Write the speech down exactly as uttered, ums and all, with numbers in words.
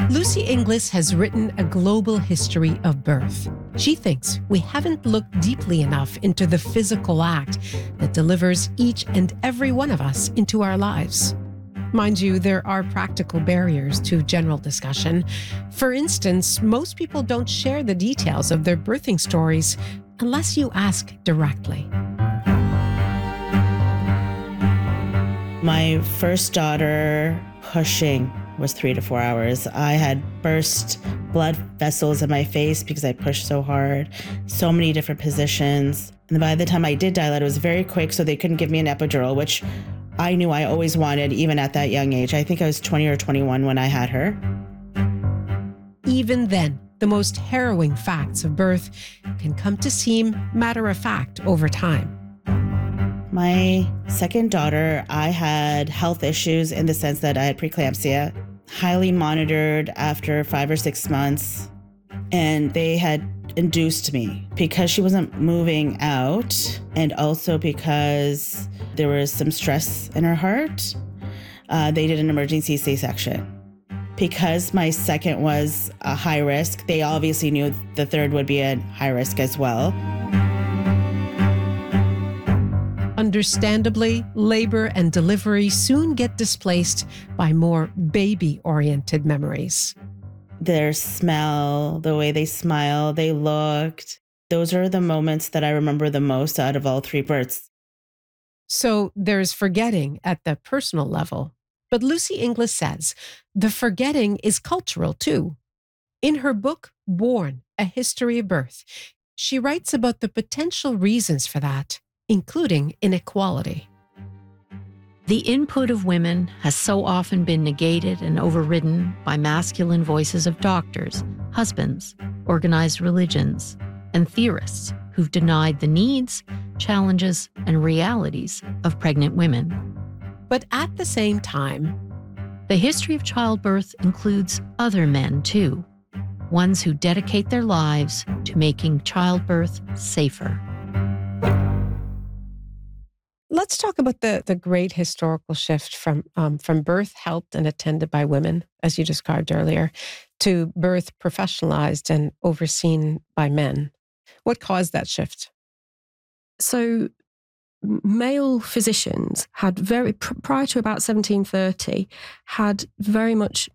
Lucy Inglis has written a global history of birth. She thinks we haven't looked deeply enough into the physical act that delivers each and every one of us into our lives. Mind you, there are practical barriers to general discussion. For instance, most people don't share the details of their birthing stories unless you ask directly. My first daughter pushing was three to four hours. I had burst blood vessels in my face because I pushed so hard, so many different positions. And by the time I did dilate, it was very quick, so they couldn't give me an epidural, which I knew I always wanted, even at that young age. I think I was twenty or twenty-one when I had her. Even then, the most harrowing facts of birth can come to seem matter-of-fact over time. My second daughter, I had health issues in the sense that I had preeclampsia, highly monitored after five or six months, and they had induced me because she wasn't moving out, and also because there was some stress in her heart. Uh, they did an emergency C-section. Because my second was a high risk, they obviously knew the third would be a high risk as well. Understandably, labor and delivery soon get displaced by more baby-oriented memories. Their smell, the way they smiled, they looked. Those are the moments that I remember the most out of all three births. So there's forgetting at the personal level. But Lucy Inglis says the forgetting is cultural too. In her book, Born, A History of Birth, she writes about the potential reasons for that, including inequality. The input of women has so often been negated and overridden by masculine voices of doctors, husbands, organized religions, and theorists who've denied the needs, challenges, and realities of pregnant women. But at the same time, the history of childbirth includes other men, too, ones who dedicate their lives to making childbirth safer. Let's talk about the, the great historical shift from, um, from birth helped and attended by women, as you described earlier, to birth professionalized and overseen by men. What caused that shift? So male physicians had very, prior to about seventeen thirty, had very much